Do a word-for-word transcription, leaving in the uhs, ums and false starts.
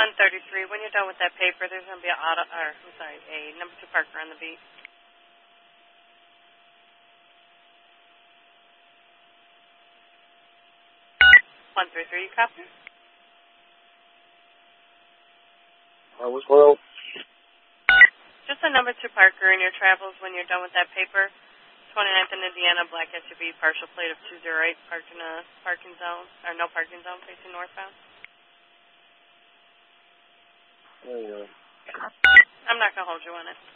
one thirty-three. When you're done with that paper, there's going to be a auto, or I'm sorry, a number two Parker on the beat. one three three, you copy? Uh, what's going on? Just a number two Parker in your travels when you're done with that paper. twenty-ninth in Indiana, black S U V, partial plate of two zero eight, parked in a parking zone, or no parking zone, facing northbound. Oh, yeah. I'm not going to hold you on it.